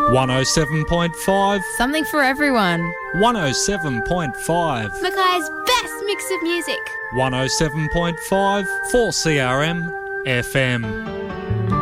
107.5. Something for everyone. 107.5. Mackay's best mix of music. 107.5 for CRM FM.